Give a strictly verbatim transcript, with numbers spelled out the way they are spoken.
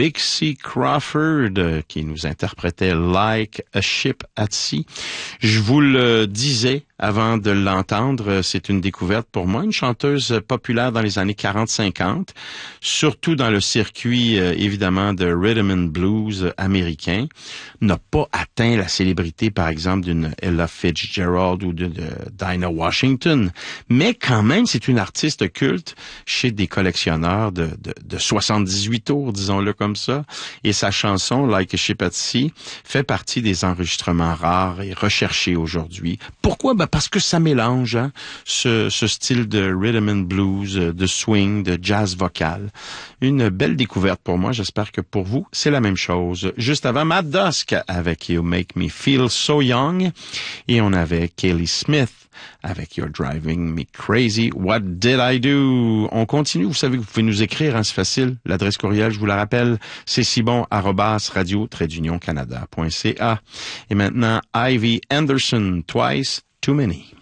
Bixie Crawford euh, qui nous interprétait Like a Ship at Sea. Je vous le disais avant de l'entendre, c'est une découverte pour moi, une chanteuse populaire dans les années quarante cinquante, surtout dans le circuit euh, évidemment de rhythm and blues américain, n'a pas atteint la célébrité par exemple d'une Ella Fitzgerald ou de, de Dinah Washington, mais quand même c'est une artiste culte chez des collectionneurs de, de, de soixante-dix-huit tours, disons-le comme ça, et sa chanson Like a Ship at Sea fait partie des enregistrements rares et recherchés aujourd'hui. Pourquoi? Ben parce que ça mélange hein, ce, ce style de rhythm and blues, de swing, de jazz vocal. Une belle découverte pour moi. J'espère que pour vous, c'est la même chose. Juste avant, Matt Dusk avec You Make Me Feel So Young. Et on avait Kelly Smith avec You're Driving Me Crazy. What Did I Do? On continue. Vous savez que vous pouvez nous écrire, hein, c'est facile. L'adresse courriel, je vous la rappelle, c'est sibon arobase radio trait d'union canada point c a. Et maintenant, Ivy Anderson, Twice Too Many.